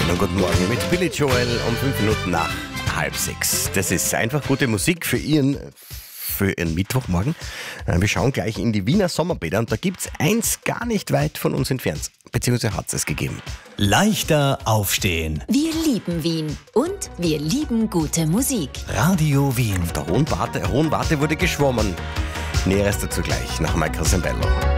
Schönen guten Morgen mit Billy Joel um 5 Minuten nach halb 6. Das ist einfach gute Musik für Ihren Mittwochmorgen. Wir schauen gleich in die Wiener Sommerbäder und da gibt es eins gar nicht weit von uns entfernt. Beziehungsweise hat es gegeben. Leichter aufstehen. Wir lieben Wien und wir lieben gute Musik. Radio Wien. Auf der Hohen Warte wurde geschwommen. Näheres dazu gleich nach Michael Sembello.